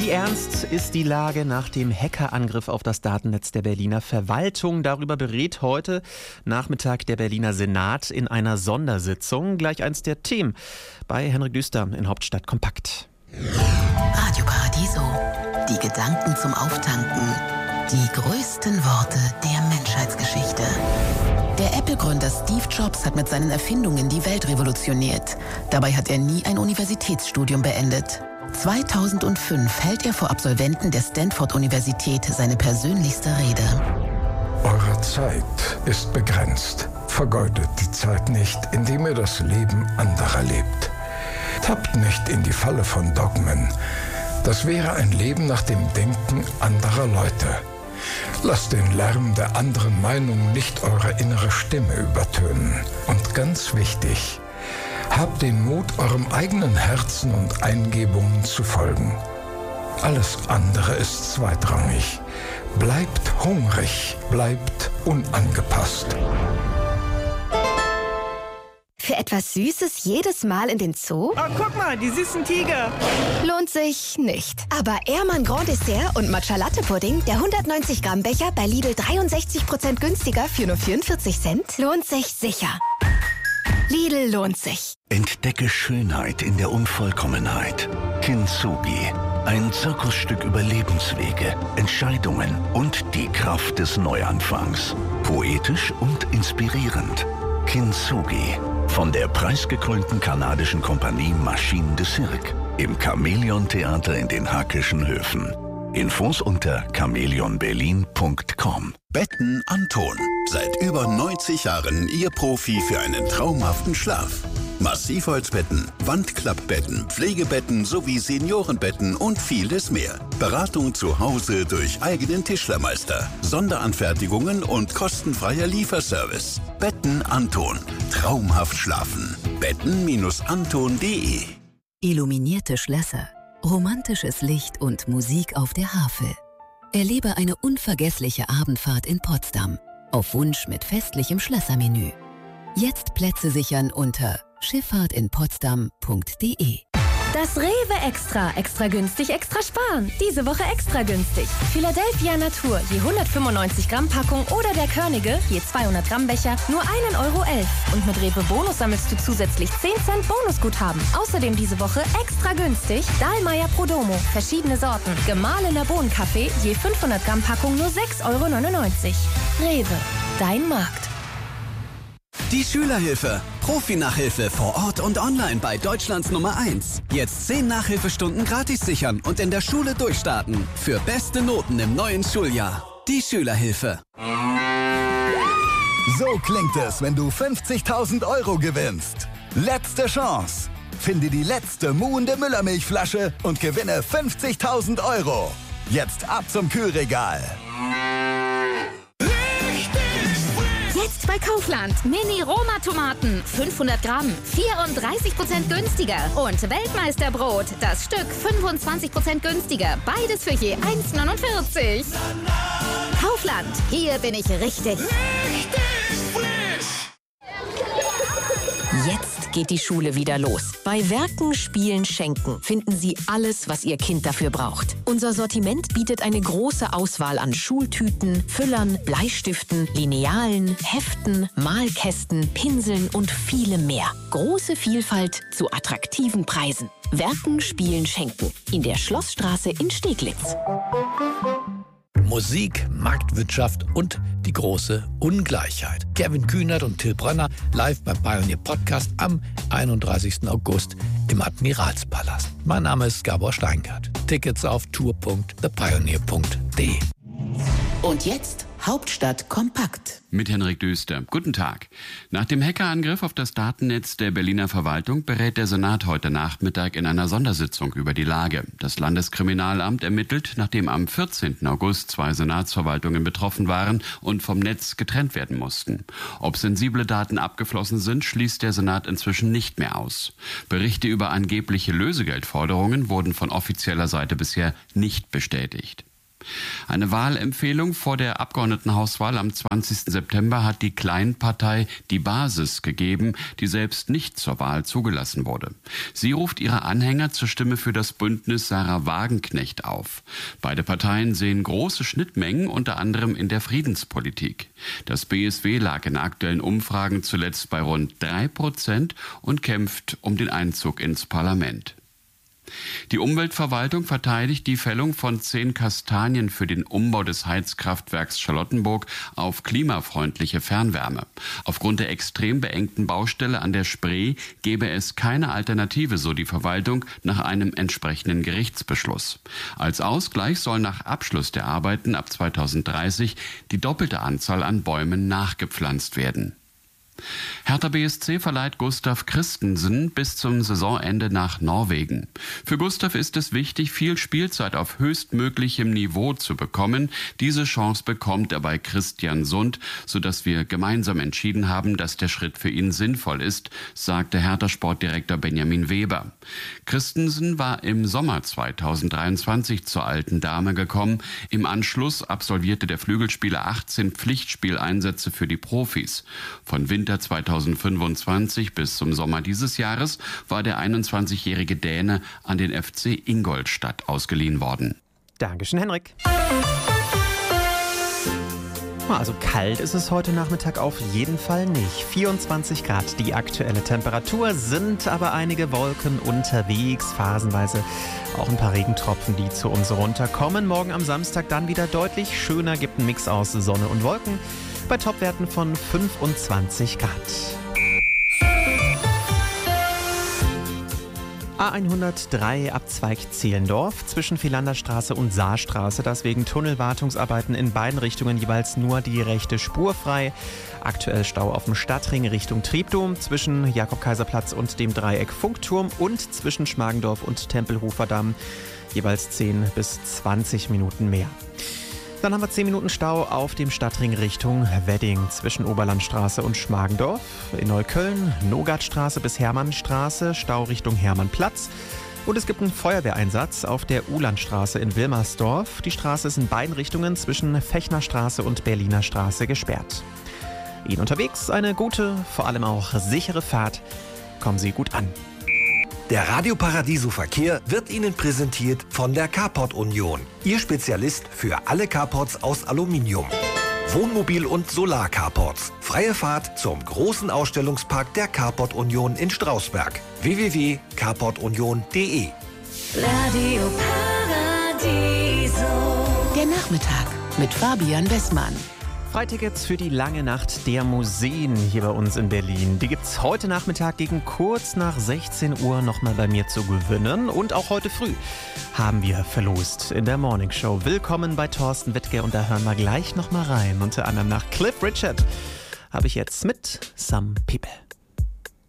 Wie ernst ist die Lage nach dem Hackerangriff auf das Datennetz der Berliner Verwaltung? Darüber berät heute Nachmittag der Berliner Senat in einer Sondersitzung. Gleich eins der Themen bei Henrik Düster in Hauptstadt Kompakt. Radio Paradiso. Die Gedanken zum Auftanken. Die größten Worte der Menschheitsgeschichte. Der Apple-Gründer Steve Jobs hat mit seinen Erfindungen die Welt revolutioniert. Dabei hat er nie ein Universitätsstudium beendet. 2005 hält er vor Absolventen der Stanford-Universität seine persönlichste Rede. Eure Zeit ist begrenzt. Vergeudet die Zeit nicht, indem ihr das Leben anderer lebt. Tappt nicht in die Falle von Dogmen. Das wäre ein Leben nach dem Denken anderer Leute. Lasst den Lärm der anderen Meinung nicht eure innere Stimme übertönen. Und ganz wichtig, habt den Mut, eurem eigenen Herzen und Eingebungen zu folgen. Alles andere ist zweitrangig. Bleibt hungrig, bleibt unangepasst. Für etwas Süßes jedes Mal in den Zoo? Oh, guck mal, die süßen Tiger. Lohnt sich nicht. Aber Ehrmann Grand Dessert und Matcha Latte Pudding, der 190 Gramm Becher bei Lidl 63% günstiger für nur 44 Cent, lohnt sich sicher. Lidl lohnt sich. Entdecke Schönheit in der Unvollkommenheit. Kintsugi. Ein Zirkusstück über Lebenswege, Entscheidungen und die Kraft des Neuanfangs. Poetisch und inspirierend. Kintsugi. Von der preisgekrönten kanadischen Kompanie Machine de Cirque im Chamäleon-Theater in den Hackischen Höfen. Infos unter chamäleonberlin.com. Betten Anton. Seit über 90 Jahren Ihr Profi für einen traumhaften Schlaf. Massivholzbetten, Wandklappbetten, Pflegebetten sowie Seniorenbetten und vieles mehr. Beratung zu Hause durch eigenen Tischlermeister, Sonderanfertigungen und kostenfreier Lieferservice. Betten Anton. Traumhaft schlafen. Betten-anton.de. Illuminierte Schlösser, romantisches Licht und Musik auf der Havel. Erlebe eine unvergessliche Abendfahrt in Potsdam. Auf Wunsch mit festlichem Schlössermenü. Jetzt Plätze sichern unter schifffahrtinpotsdam.de. Das Rewe Extra. Extra günstig, extra sparen. Diese Woche extra günstig. Philadelphia Natur, je 195 Gramm Packung oder der Körnige, je 200 Gramm Becher, nur 1,11 Euro. Und mit Rewe Bonus sammelst du zusätzlich 10 Cent Bonusguthaben. Außerdem diese Woche extra günstig Dahlmeier Prodomo, verschiedene Sorten. Gemahlener Bohnenkaffee, je 500 Gramm Packung, nur 6,99 Euro. Rewe, dein Markt. Die Schülerhilfe. Profi-Nachhilfe vor Ort und online bei Deutschlands Nummer 1. Jetzt 10 Nachhilfestunden gratis sichern und in der Schule durchstarten. Für beste Noten im neuen Schuljahr. Die Schülerhilfe. So klingt es, wenn du 50.000 Euro gewinnst. Letzte Chance. Finde die letzte muhende Müllermilchflasche und gewinne 50.000 Euro. Jetzt ab zum Kühlregal. Jetzt bei Kaufland. Mini-Roma-Tomaten. 500 Gramm. 34% günstiger. Und Weltmeisterbrot. Das Stück 25% günstiger. Beides für je 1,49. Kaufland. Hier bin ich richtig. Jetzt geht die Schule wieder los. Bei Werken, Spielen, Schenken finden Sie alles, was Ihr Kind dafür braucht. Unser Sortiment bietet eine große Auswahl an Schultüten, Füllern, Bleistiften, Linealen, Heften, Malkästen, Pinseln und vielem mehr. Große Vielfalt zu attraktiven Preisen. Werken, Spielen, Schenken. In der Schlossstraße in Steglitz. Musik, Marktwirtschaft und die große Ungleichheit. Kevin Kühnert und Till Brönner live beim Pioneer Podcast am 31. August im Admiralspalast. Mein Name ist Gabor Steingart. Tickets auf tour.thepioneer.de. Und jetzt Hauptstadt kompakt. Mit Henrik Düster. Guten Tag. Nach dem Hackerangriff auf das Datennetz der Berliner Verwaltung berät der Senat heute Nachmittag in einer Sondersitzung über die Lage. Das Landeskriminalamt ermittelt, nachdem am 14. August 2 Senatsverwaltungen betroffen waren und vom Netz getrennt werden mussten. Ob sensible Daten abgeflossen sind, schließt der Senat inzwischen nicht mehr aus. Berichte über angebliche Lösegeldforderungen wurden von offizieller Seite bisher nicht bestätigt. Eine Wahlempfehlung vor der Abgeordnetenhauswahl am 20. September hat die Kleinpartei Die Basis gegeben, die selbst nicht zur Wahl zugelassen wurde. Sie ruft ihre Anhänger zur Stimme für das Bündnis Sarah Wagenknecht auf. Beide Parteien sehen große Schnittmengen, unter anderem in der Friedenspolitik. Das BSW lag in aktuellen Umfragen zuletzt bei rund 3% und kämpft um den Einzug ins Parlament. Die Umweltverwaltung verteidigt die Fällung von 10 Kastanien für den Umbau des Heizkraftwerks Charlottenburg auf klimafreundliche Fernwärme. Aufgrund der extrem beengten Baustelle an der Spree gebe es keine Alternative, so die Verwaltung, nach einem entsprechenden Gerichtsbeschluss. Als Ausgleich soll nach Abschluss der Arbeiten ab 2030 die doppelte Anzahl an Bäumen nachgepflanzt werden. Hertha BSC verleiht Gustav Christensen bis zum Saisonende nach Norwegen. Für Gustav ist es wichtig, viel Spielzeit auf höchstmöglichem Niveau zu bekommen. Diese Chance bekommt er bei Christian Sund, sodass wir gemeinsam entschieden haben, dass der Schritt für ihn sinnvoll ist, sagte Hertha-Sportdirektor Benjamin Weber. Christensen war im Sommer 2023 zur alten Dame gekommen. Im Anschluss absolvierte der Flügelspieler 18 Pflichtspieleinsätze für die Profis. Von Winter 2025 bis zum Sommer dieses Jahres war der 21-jährige Däne an den FC Ingolstadt ausgeliehen worden. Dankeschön, Henrik. Also kalt ist es heute Nachmittag auf jeden Fall nicht. 24 Grad die aktuelle Temperatur, sind aber einige Wolken unterwegs, phasenweise auch ein paar Regentropfen, die zu uns runterkommen. Morgen am Samstag dann wieder deutlich schöner, gibt einen Mix aus Sonne und Wolken bei Topwerten von 25 Grad. A103 Abzweig Zehlendorf zwischen Philanderstraße und Saarstraße. Das wegen Tunnelwartungsarbeiten in beiden Richtungen jeweils nur die rechte Spur frei. Aktuell Stau auf dem Stadtring Richtung Triebdom zwischen Jakob-Kaiser-Platz und dem Dreieck Funkturm und zwischen Schmargendorf und Tempelhofer Damm jeweils 10 bis 20 Minuten mehr. Dann haben wir 10 Minuten Stau auf dem Stadtring Richtung Wedding zwischen Oberlandstraße und Schmargendorf. In Neukölln Nogatstraße bis Hermannstraße, Stau Richtung Hermannplatz. Und es gibt einen Feuerwehreinsatz auf der Uhlandstraße in Wilmersdorf. Die Straße ist in beiden Richtungen zwischen Fechnerstraße und Berliner Straße gesperrt. Ihnen unterwegs eine gute, vor allem auch sichere Fahrt. Kommen Sie gut an. Der Radio Paradiso Verkehr wird Ihnen präsentiert von der Carport Union. Ihr Spezialist für alle Carports aus Aluminium. Wohnmobil- und Solar-Carports. Freie Fahrt zum großen Ausstellungspark der Carport Union in Strausberg. www.carportunion.de. Radio Paradiso. Der Nachmittag mit Fabian Westmann. Freitickets für die lange Nacht der Museen hier bei uns in Berlin. Die gibt's heute Nachmittag gegen kurz nach 16 Uhr nochmal bei mir zu gewinnen. Und auch heute früh haben wir verlost in der Morning Show. Willkommen bei Thorsten Wittke und da hören wir gleich nochmal rein. Unter anderem nach Cliff Richard habe ich jetzt mit Some People.